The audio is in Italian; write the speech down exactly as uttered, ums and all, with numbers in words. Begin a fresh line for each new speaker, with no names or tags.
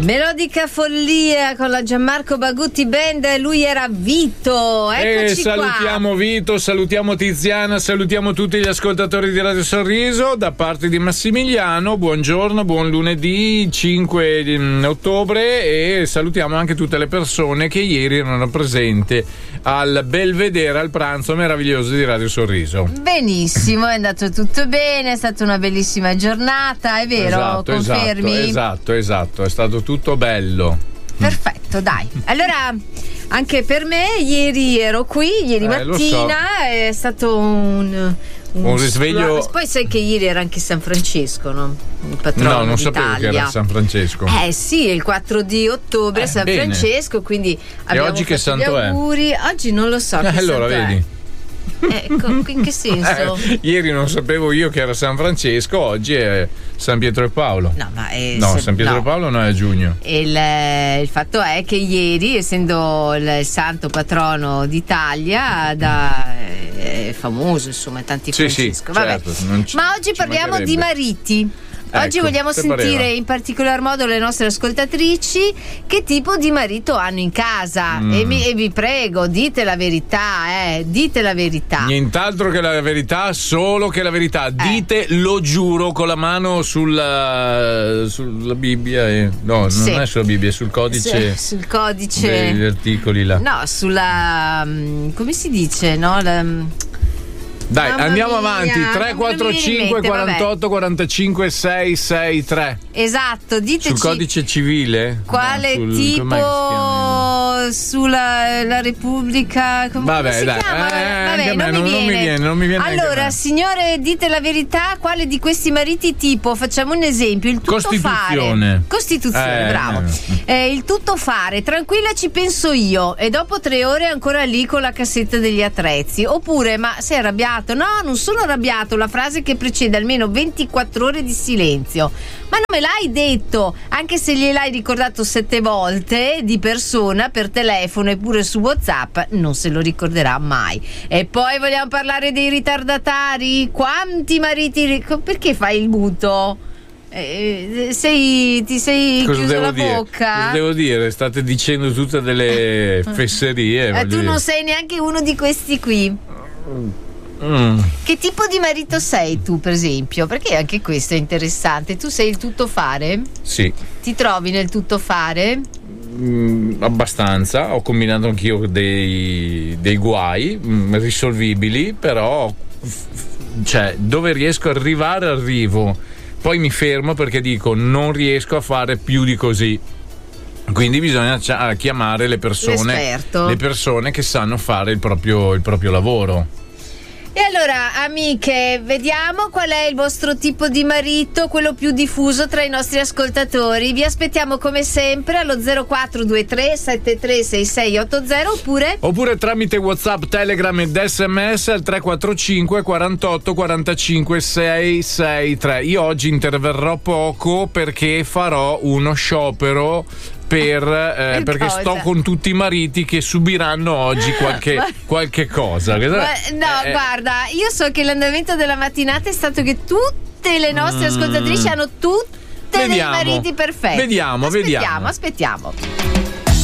Melodica follia con la Gianmarco Bagutti Band, lui era Vito. Eccoci
e salutiamo
qua.
Vito, salutiamo Tiziana, salutiamo tutti gli ascoltatori di Radio Sorriso da parte di Massimiliano. Buongiorno, buon lunedì cinque ottobre e salutiamo anche tutte le persone che ieri erano presenti al Belvedere, al pranzo meraviglioso di Radio Sorriso.
Benissimo, è andato tutto bene, è stata una bellissima giornata, è vero?
Esatto,
Confermi?
esatto, esatto, esatto, è stato tutto bello.
Perfetto, dai. Allora, anche per me ieri ero qui, ieri
Eh,
mattina,
so.
è stato un
Un, un risveglio.
Poi sai che ieri era anche San Francesco, no? Il patrono
No, non
d'Italia.
sapevo che era San Francesco.
Eh sì, è il quattro di ottobre,
Eh,
San
bene.
Francesco, quindi abbiamo
oggi che
fatto gli
santo è?
auguri. Oggi non lo so.
Eh,
che
allora
santo è.
vedi.
Ecco, in che senso?
Eh, ieri non sapevo io che era San Francesco, oggi è San Pietro e Paolo.
No, ma è
No,
se-
San Pietro
no.
e Paolo no, è a giugno.
Il, il fatto è che ieri, essendo il, il santo patrono d'Italia, da, è famoso, insomma, tanti
Sì, sì,
Francesco. Vabbè.
certo, non ci-
Ma oggi
ci
parliamo di
mancherebbe.
mariti. Oggi
Ecco,
vogliamo
che
sentire
pareva.
in particolar modo le nostre ascoltatrici che tipo di marito hanno in casa.
Mm.
E, mi, e vi prego, dite la verità, eh, dite la verità.
Nient'altro che la verità, solo che la verità.
Eh.
Dite, lo giuro, con la mano sulla, sulla Bibbia. E, no,
Sì.
non è sulla Bibbia, è sul codice
Su- sul codice.
degli articoli là.
No, sulla. mm, come si dice, no? La,
Dai,
Mamma
andiamo
mia,
avanti.
non
tre
mi
quattro
viene in
cinque
mente, vabbè.
quarantotto quarantacinque sei sei tre.
Esatto, diteci.
Sul codice civile?
Quale
No, sul-
tipo
com'è che si chiama?
sulla la Repubblica? Come,
Vabbè,
come si
dai,
chiama?
eh,
Vabbè,
anche a me
non,
non-
mi
non mi
viene.
viene, non mi viene neanche a
Allora,
me.
signore, dite la verità. Quale di questi mariti tipo? Facciamo un esempio. Il tutto
Costituzione.
fare. Costituzione,
Eh,
bravo. Eh, il tutto fare. Tranquilla, ci penso io. E dopo tre ore ancora lì con la cassetta degli attrezzi. Oppure, ma sei arrabbiato? No, non sono arrabbiato. La frase che precede almeno ventiquattro ore di silenzio. Ma non me l'hai detto, anche se gliel'hai ricordato sette volte di persona, per telefono e pure su WhatsApp, non se lo ricorderà mai. E poi vogliamo parlare dei ritardatari? Quanti mariti ric- perché fai il muto? Eh, sei, ti sei
Cosa
chiuso
devo
la
dire?
bocca?
Cosa devo dire? State dicendo tutte delle fesserie.
Eh,
voglio
tu
dire.
non sei neanche uno di questi qui.
Mm.
Che tipo di marito sei tu, per esempio? Perché anche questo è interessante. Tu sei il tutto fare?
Sì.
Ti trovi nel tutto fare?
Mm, abbastanza, ho combinato anch'io dei, dei guai mm, risolvibili, però f- cioè dove riesco ad arrivare arrivo, poi mi fermo perché dico non riesco a fare più di così, quindi bisogna cia- chiamare le persone,
L'esperto.
le persone che sanno fare il proprio, il proprio lavoro.
E allora, amiche, vediamo qual è il vostro tipo di marito, quello più diffuso tra i nostri ascoltatori. Vi aspettiamo come sempre allo zero quattro due tre sette tre sei sei otto zero oppure
Oppure tramite WhatsApp, Telegram ed S M S al tre quattro cinque quarantotto quarantacinque sei sei tre. Io oggi interverrò poco perché farò uno sciopero per, eh, perché
cosa?
sto con tutti i mariti che subiranno oggi qualche,
Ma-
qualche cosa.
Ma- no,
Eh,
guarda, io so che l'andamento della mattinata è stato che tutte le nostre
Mm.
ascoltatrici hanno tutte dei
Vediamo.
mariti perfetti.
Vediamo,
aspettiamo,
vediamo.
Aspettiamo.